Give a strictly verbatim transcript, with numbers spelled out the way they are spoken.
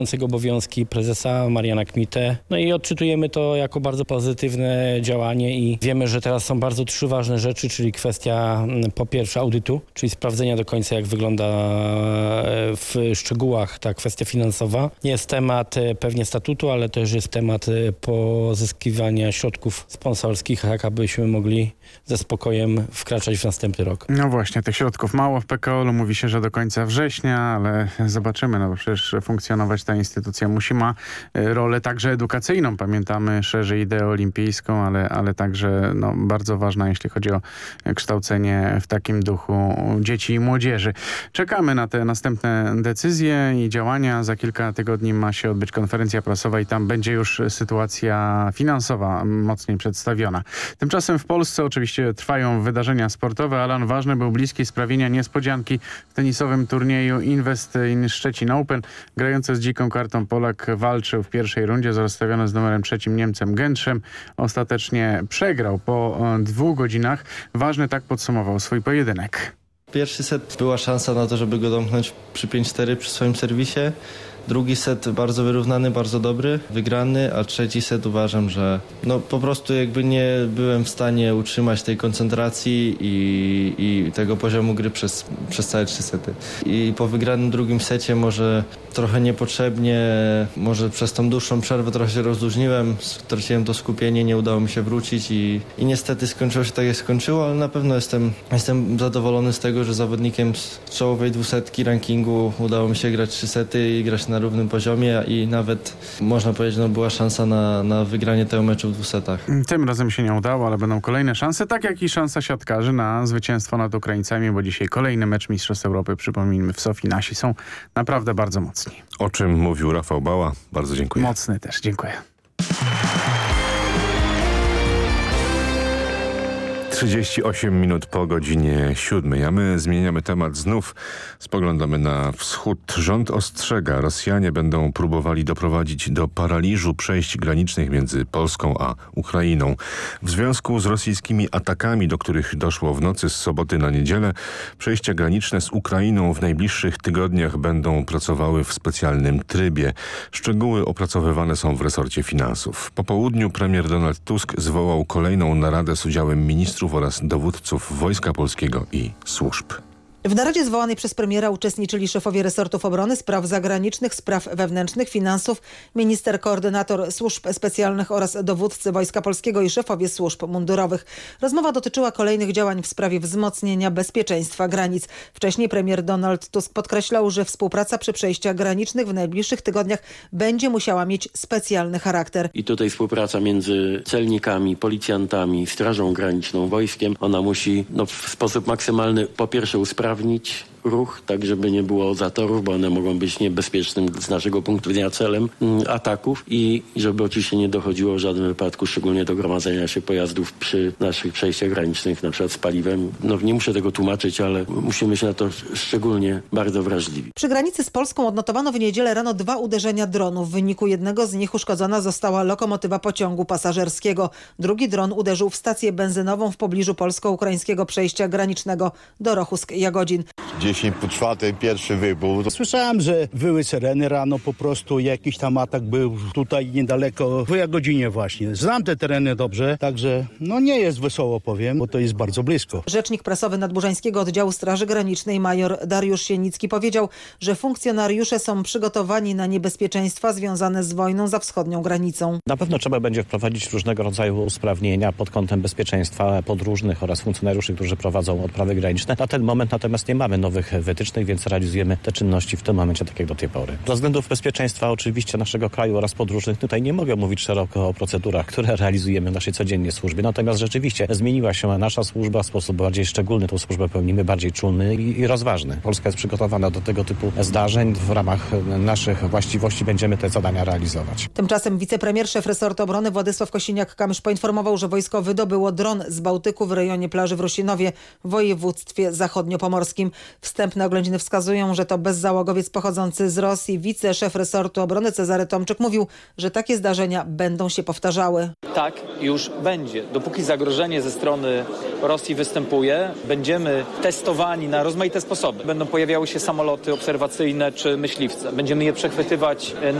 obowiązki prezesa Mariana Kmitę. No i odczytujemy to jako bardzo pozytywne działanie i wiemy, że teraz są bardzo trzy ważne rzeczy, czyli kwestia po pierwsze audytu, czyli sprawdzenia do końca, jak wygląda w szczegółach ta kwestia finansowa. Jest temat pewnie statutu, ale też jest temat pozyskiwania środków sponsorskich, tak abyśmy mogli ze spokojem wkraczać w następny rok. No właśnie, tych środków mało w P K O L-u. Mówi się, że do końca września, ale zobaczymy, no bo przecież funkcjonować ta instytucja musi, ma rolę także edukacyjną. Pamiętamy szerzej ideę olimpijską, ale, ale także no, bardzo ważna, jeśli chodzi o kształcenie w takim duchu dzieci i młodzieży. Czekamy na te następne decyzje i działania. Za kilka tygodni ma się odbyć konferencja prasowa i tam będzie już sytuacja finansowa mocniej przedstawiona. Tymczasem w Polsce oczywiście trwają wydarzenia sportowe. Alan Ważny był bliski sprawienia niespodzianki w tenisowym turnieju Invest in Szczecin Open. Grający z dziką kartą Polak walczył w pierwszej rundzie z rozstawionym z numerem trzecim Niemcem Gętrzem. Ostatecznie przegrał po dwóch godzinach. Ważny tak podsumował swój pojedynek. Pierwszy set była szansa na to, żeby go domknąć przy pięć cztery przy swoim serwisie. Drugi set bardzo wyrównany, bardzo dobry, wygrany, a trzeci set uważam, że no po prostu jakby nie byłem w stanie utrzymać tej koncentracji i, i tego poziomu gry przez, przez całe trzy sety. I po wygranym drugim secie może trochę niepotrzebnie, może przez tą dłuższą przerwę trochę się rozluźniłem, straciłem to skupienie, nie udało mi się wrócić i, i niestety skończyło się tak, jak skończyło, ale na pewno jestem, jestem zadowolony z tego, że zawodnikiem z czołowej dwusetki rankingu udało mi się grać trzy sety i grać na równym poziomie i nawet można powiedzieć, no była szansa na, na wygranie tego meczu w dwóch setach. Tym razem się nie udało, ale będą kolejne szanse, tak jak i szansa siatkarzy na zwycięstwo nad Ukraińcami, bo dzisiaj kolejny mecz Mistrzostw Europy, przypomnijmy, w Sofii. Nasi są naprawdę bardzo mocni. O czym mówił Rafał Bała. Bardzo dziękuję. Mocny też, dziękuję. trzydzieści osiem minut po godzinie siódmej, a my zmieniamy temat znów. Spoglądamy na wschód. Rząd ostrzega, Rosjanie będą próbowali doprowadzić do paraliżu przejść granicznych między Polską a Ukrainą. W związku z rosyjskimi atakami, do których doszło w nocy z soboty na niedzielę, przejścia graniczne z Ukrainą w najbliższych tygodniach będą pracowały w specjalnym trybie. Szczegóły opracowywane są w resorcie finansów. Po południu premier Donald Tusk zwołał kolejną naradę z udziałem ministrów oraz dowódców Wojska Polskiego i służb. W naradzie zwołanej przez premiera uczestniczyli szefowie resortów obrony, spraw zagranicznych, spraw wewnętrznych, finansów, minister koordynator służb specjalnych oraz dowódcy Wojska Polskiego i szefowie służb mundurowych. Rozmowa dotyczyła kolejnych działań w sprawie wzmocnienia bezpieczeństwa granic. Wcześniej premier Donald Tusk podkreślał, że współpraca przy przejściach granicznych w najbliższych tygodniach będzie musiała mieć specjalny charakter. I tutaj współpraca między celnikami, policjantami, Strażą Graniczną, wojskiem, ona musi no, w sposób maksymalny po pierwsze usprawnić ruch, tak żeby nie było zatorów, bo one mogą być niebezpiecznym z naszego punktu widzenia celem mm, ataków i żeby oczywiście nie dochodziło w żadnym wypadku, szczególnie do gromadzenia się pojazdów przy naszych przejściach granicznych, na przykład z paliwem. No nie muszę tego tłumaczyć, ale musimy być na to szczególnie bardzo wrażliwi. Przy granicy z Polską odnotowano w niedzielę rano dwa uderzenia dronów. W wyniku jednego z nich uszkodzona została lokomotywa pociągu pasażerskiego. Drugi dron uderzył w stację benzynową w pobliżu polsko-ukraińskiego przejścia granicznego Dorochusk-Jagodzin. dziesięć po czwartej pierwszy wybuch. Słyszałem, że były syreny rano, po prostu jakiś tam atak był tutaj niedaleko, w Jagodzinie właśnie. Znam te tereny dobrze, także no nie jest wesoło, powiem, bo to jest bardzo blisko. Rzecznik prasowy Nadburzańskiego Oddziału Straży Granicznej major Dariusz Sienicki powiedział, że funkcjonariusze są przygotowani na niebezpieczeństwa związane z wojną za wschodnią granicą. Na pewno trzeba będzie wprowadzić różnego rodzaju usprawnienia pod kątem bezpieczeństwa podróżnych oraz funkcjonariuszy, którzy prowadzą odprawy graniczne. Na ten moment natomiast nie mamy nowych wytycznych, więc realizujemy te czynności w tym momencie tak jak do tej pory. Ze względów bezpieczeństwa oczywiście naszego kraju oraz podróżnych tutaj nie mogę mówić szeroko o procedurach, które realizujemy w naszej codziennej służbie. Natomiast rzeczywiście zmieniła się nasza służba w sposób bardziej szczególny. Tą służbę pełnimy bardziej czulny i, i rozważny. Polska jest przygotowana do tego typu zdarzeń. W ramach naszych właściwości będziemy te zadania realizować. Tymczasem wicepremier, szef resortu obrony Władysław Kosiniak-Kamysz poinformował, że wojsko wydobyło dron z Bałtyku w rejonie plaży w Rusinowie w województwie zachodniopomorskim. Wstępne oględziny wskazują, że to bezzałogowiec pochodzący z Rosji. Wiceszef resortu obrony Cezary Tomczyk mówił, że takie zdarzenia będą się powtarzały. Tak już będzie. Dopóki zagrożenie ze strony Rosji występuje. Będziemy testowani na rozmaite sposoby. Będą pojawiały się samoloty obserwacyjne czy myśliwce. Będziemy je przechwytywać na